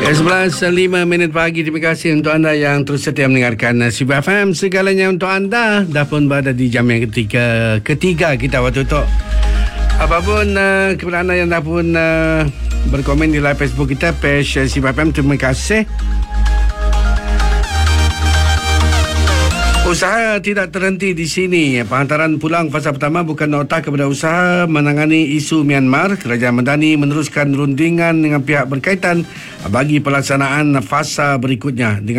11.05 pagi. Terima kasih untuk anda yang terus setia mendengarkan Sibu FM. Segalanya untuk anda. Dah pun berada di jam yang ketiga kita waktu itu. Apapun kepada anda yang dah pun berkomen di live Facebook kita, page Sibu FM, terima kasih. Usaha tidak terhenti di sini. Penghantaran pulang fasa pertama bukan nota kepada usaha menangani isu Myanmar. Kerajaan Madani meneruskan rundingan dengan pihak berkaitan bagi pelaksanaan fasa berikutnya.